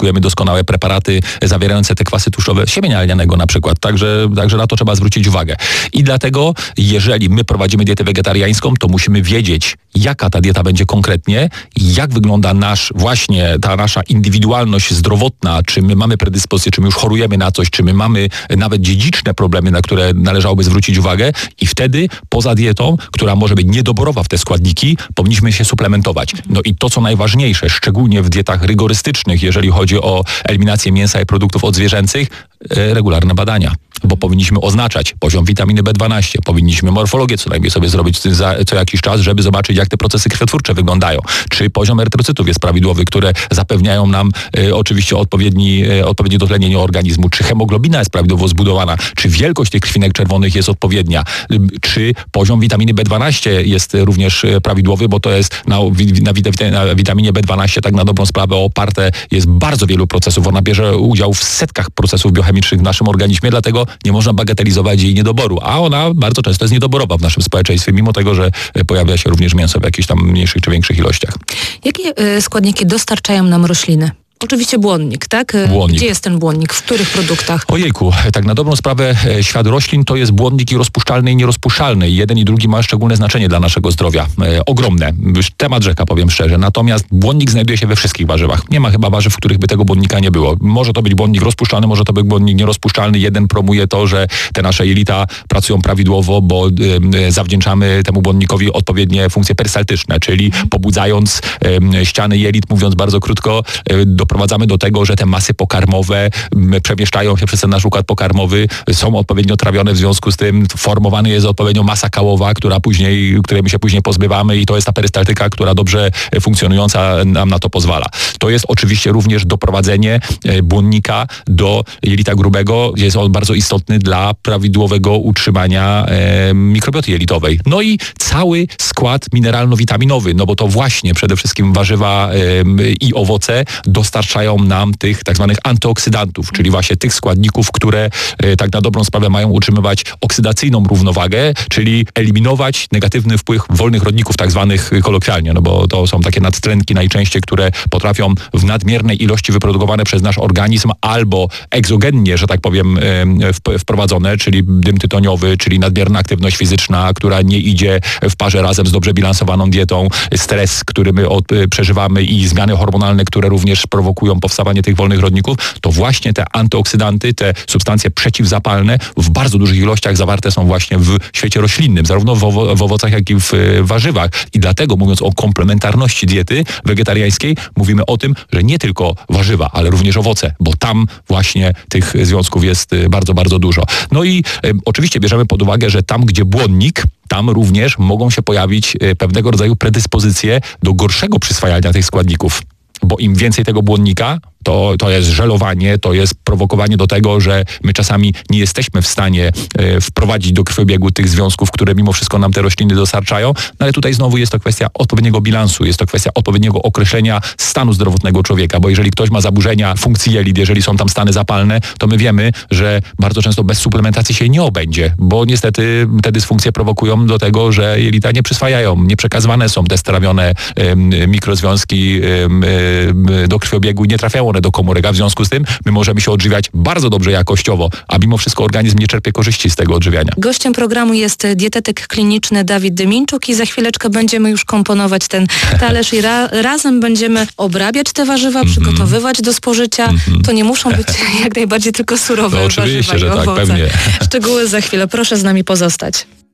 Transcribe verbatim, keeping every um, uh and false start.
produkujemy doskonałe preparaty zawierające te kwasy tłuszczowe siemienia lnianego na przykład. Także, także na to trzeba zwrócić uwagę. I dlatego, jeżeli my prowadzimy dietę wegetariańską, to musimy wiedzieć, jaka ta dieta będzie konkretnie, jak wygląda nasz, właśnie ta nasza indywidualność zdrowotna, czy my mamy predyspozycję, czy my już chorujemy na coś, czy my mamy nawet dziedziczne problemy, na które należałoby zwrócić uwagę i wtedy poza dietą, która może być niedoborowa w te składniki, powinniśmy się suplementować. No i to, co najważniejsze, szczególnie w dietach rygorystycznych, jeżeli chodzi o eliminację mięsa i produktów odzwierzęcych, regularne badania. Bo powinniśmy oznaczać poziom witaminy B dwanaście, powinniśmy morfologię co najmniej sobie zrobić za, co jakiś czas, żeby zobaczyć, jak te procesy krwiotwórcze wyglądają. Czy poziom erytrocytów jest prawidłowy, które zapewniają nam e, oczywiście odpowiedni, e, odpowiednie dotlenienie organizmu, czy hemoglobina jest prawidłowo zbudowana, czy wielkość tych krwinek czerwonych jest odpowiednia, e, czy poziom witaminy B dwanaście jest również e, prawidłowy, bo to jest na, na, na witaminie B dwanaście tak na dobrą sprawę oparte jest bardzo wielu procesów. Ona bierze udział w setkach procesów biochemicznych w naszym organizmie, dlatego nie można bagatelizować jej niedoboru, a ona bardzo często jest niedoborowa w naszym społeczeństwie, mimo tego, że pojawia się również mięso w jakichś tam mniejszych czy większych ilościach. Jakie y, składniki dostarczają nam rośliny? Oczywiście błonnik, tak? Błonnik. Gdzie jest ten błonnik? W których produktach? Ojejku, tak na dobrą sprawę świat roślin to jest błonnik i rozpuszczalny i nierozpuszczalny. Jeden i drugi ma szczególne znaczenie dla naszego zdrowia. E, ogromne. Temat rzeka, powiem szczerze. Natomiast błonnik znajduje się we wszystkich warzywach. Nie ma chyba warzyw, w których by tego błonnika nie było. Może to być błonnik rozpuszczalny, może to być błonnik nierozpuszczalny. Jeden promuje to, że te nasze jelita pracują prawidłowo, bo e, zawdzięczamy temu błonnikowi odpowiednie funkcje perystaltyczne, czyli pobudzając e, ściany jelit, mówiąc bardzo krótko, e, do doprowadzamy do tego, że te masy pokarmowe przemieszczają się przez ten nasz układ pokarmowy, są odpowiednio trawione, w związku z tym formowany jest odpowiednio masa kałowa, która później, której my się później pozbywamy i to jest ta perystaltyka, która dobrze funkcjonująca nam na to pozwala. To jest oczywiście również doprowadzenie błonnika do jelita grubego. Jest on bardzo istotny dla prawidłowego utrzymania e, mikrobioty jelitowej. No i cały skład mineralno-witaminowy, no bo to właśnie przede wszystkim warzywa e, i owoce dostarczają nam tych tak zwanych antyoksydantów, czyli właśnie tych składników, które e, tak na dobrą sprawę mają utrzymywać oksydacyjną równowagę, czyli eliminować negatywny wpływ wolnych rodników, tak zwanych kolokwialnie, no bo to są takie nadtlenki najczęściej, które potrafią w nadmiernej ilości wyprodukowane przez nasz organizm albo egzogennie, że tak powiem, e, wprowadzone, czyli dym tytoniowy, czyli nadmierna aktywność fizyczna, która nie idzie w parze razem z dobrze bilansowaną dietą, stres, który my od, przeżywamy i zmiany hormonalne, które również prowokują powstawanie tych wolnych rodników, to właśnie te antyoksydanty, te substancje przeciwzapalne w bardzo dużych ilościach zawarte są właśnie w świecie roślinnym, zarówno w, owo- w owocach, jak i w y, warzywach. I dlatego, mówiąc o komplementarności diety wegetariańskiej, mówimy o tym, że nie tylko warzywa, ale również owoce, bo tam właśnie tych związków jest y, bardzo, bardzo dużo. No i y, oczywiście bierzemy pod uwagę, że tam, gdzie błonnik, tam również mogą się pojawić y, pewnego rodzaju predyspozycje do gorszego przyswajania tych składników. Bo im więcej tego błonnika, to, to jest żelowanie, to jest prowokowanie do tego, że my czasami nie jesteśmy w stanie e, wprowadzić do krwiobiegu tych związków, które mimo wszystko nam te rośliny dostarczają. No ale tutaj znowu jest to kwestia odpowiedniego bilansu, jest to kwestia odpowiedniego określenia stanu zdrowotnego człowieka, bo jeżeli ktoś ma zaburzenia funkcji jelit, jeżeli są tam stany zapalne, to my wiemy, że bardzo często bez suplementacji się nie obędzie, bo niestety te dysfunkcje prowokują do tego, że jelita nie przyswajają, nie przekazywane są te strawione e, mikrozwiązki e, do krwiobiegu i nie trafiają one do komórek, a w związku z tym my możemy się odżywiać bardzo dobrze jakościowo, a mimo wszystko organizm nie czerpie korzyści z tego odżywiania. Gościem programu jest dietetyk kliniczny Dawid Dymińczuk i za chwileczkę będziemy już komponować ten talerz i ra- razem będziemy obrabiać te warzywa, mm-hmm. przygotowywać do spożycia. Mm-hmm. To nie muszą być jak najbardziej tylko surowe no, oczywiście, warzywa że i tak, owoce. pewnie. Szczegóły za chwilę. Proszę z nami pozostać.